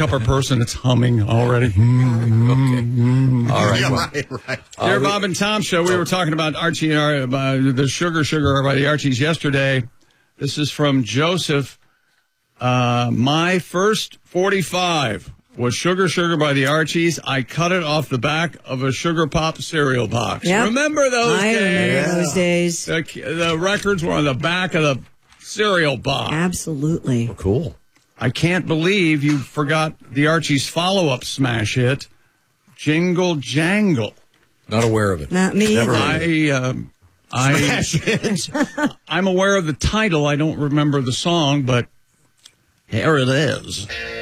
up our person, it's humming already. Okay. All right. Right. Dear Bob and Tom show, we were talking about Archie and the Sugar by the Archies yesterday. This is from Joseph. My first 45 was Sugar by the Archies. I cut it off the back of a Sugar Pop cereal box. Yep. Remember those days? I remember those days. The records were on the back of the cereal box. Absolutely. Cool. I can't believe you forgot the Archies' follow-up smash hit, Jingle Jangle. Not aware of it. Not me Never either. I'm aware of the title. I don't remember the song, but here it is.